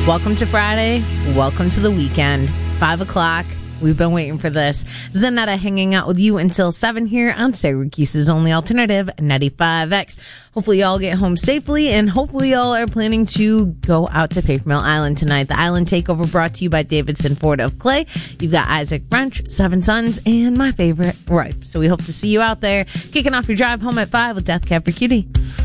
Welcome to Friday. Welcome to the weekend. 5 o'clock. We've been waiting for this. Zanetta hanging out with you until 7 here on Syracuse's only alternative, 95X. Hopefully y'all get home safely, and hopefully y'all are planning to go out to Paper Mill Island tonight. The Island Takeover brought to you by Davidson Ford of Clay. You've got Isaac French, Seven Sons, and my favorite, Ripe. So we hope to see you out there, kicking off your drive home at 5 with Death Cab for Cutie.